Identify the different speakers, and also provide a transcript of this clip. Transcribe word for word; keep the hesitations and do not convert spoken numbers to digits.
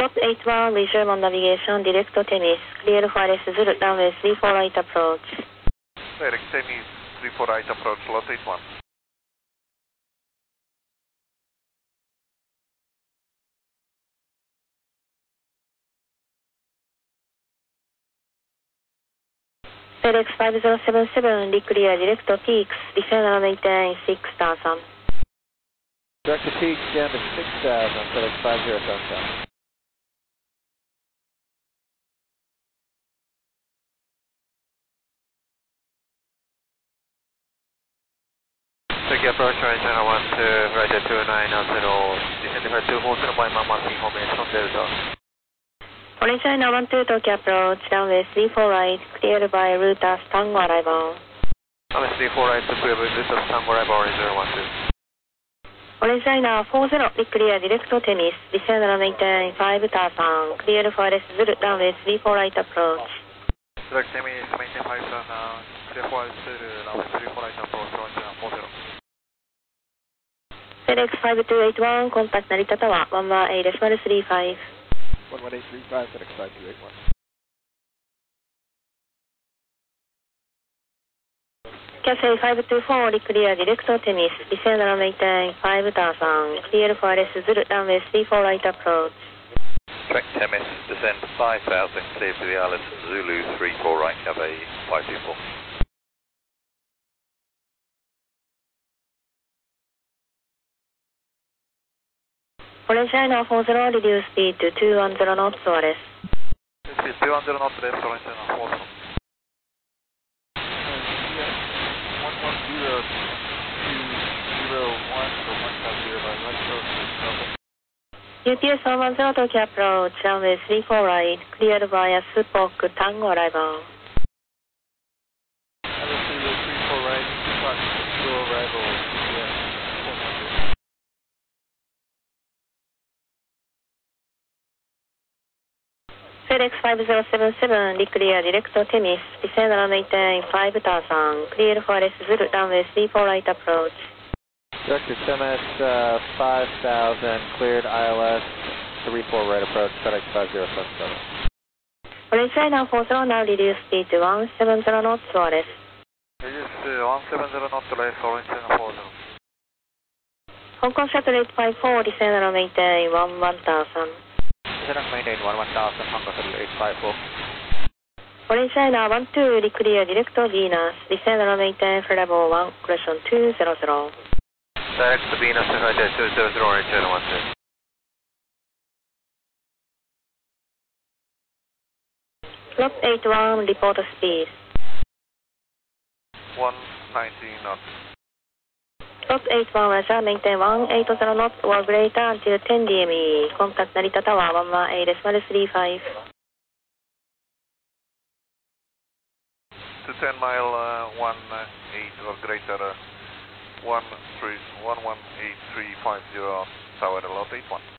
Speaker 1: Slot eight one, resume on navigation, direct Temis, clear for L S Zulu, runway three four right approach.
Speaker 2: Direct Temis, three four right approach, slot eight one.
Speaker 1: FedEx five zero seven seven, declear direct peaks, descend and maintain six thousand.
Speaker 3: Direct to peaks down to six thousand, FedEx five zero seven seven.
Speaker 2: Take approach right channel one two, right at two nine zero, descend two four zero by Mama information Delta.
Speaker 1: Orange China one two, Tokyo approach, runway three four right, cleared by router Tango arrival.
Speaker 2: Runway three four right, clear by router Tango arrival, orange zero one two.
Speaker 1: Orange China four zero, declear direct Temis, descend and maintain five thousand, cleared for L S Zulu, runway three four right approach.
Speaker 2: Direct Temis, maintain five thousand, clear for L S Zulu, runway three four right approach, orange China four zero.
Speaker 1: FedEx five two eight one, contact Narita Tower, one one eight three five.
Speaker 3: one one eight three five, FedEx five two eight one.
Speaker 1: Cathay five two four, declear direct Temis, descend and maintain five thousand, clear for L S Zulu, runway three four right approach.
Speaker 2: Direct Temis, descend five thousand, clear for the L S Zulu three four right, Cathay five two four.
Speaker 1: Orange China four zero, reduce speed to two one zero knots, O R S.
Speaker 2: Speed two one zero knots left, orange China four zero. one one zero two zero one for one five zero by right approach.
Speaker 1: U P S one one zero, Tokyo approach, runway three four right, cleared via Supok Tango arrival.
Speaker 2: L S Zulu three four right, Tango arrival, yeah, four hundred.
Speaker 1: FedEx five zero seven seven, declear direct Temis, descend and maintain five thousand, clear for L S Zulu, runway three four right approach.
Speaker 3: Direct to Temis, uh, five thousand, cleared I L S three four right approach, FedEx five zero seven seven.
Speaker 1: Orange China four zero, now reduce speed to one seven zero knots, O R S.
Speaker 2: Reduce one seven zero knots left, orange China four zero.
Speaker 1: Hong Kong Shuttle eight five four, descend and maintain one one thousand.
Speaker 3: Descend and maintain one one thousand, Hong Kong Shuttle eight five four.
Speaker 1: Orange China one two, declear direct Venus, descend and maintain flight level one, correction two zero zero.
Speaker 2: Direct to Venus, right at two zero zero, orange China one two.
Speaker 1: Slot eight one, report speed.
Speaker 2: one ninety knots.
Speaker 1: Slot eight one, Roger, maintain one eight zero knots or greater until ten D M E. Contact Narita Tower, one one eight three five.
Speaker 2: To ten mile, uh, one eight or greater, uh, one three one one eight three five zero, tower lot eight one.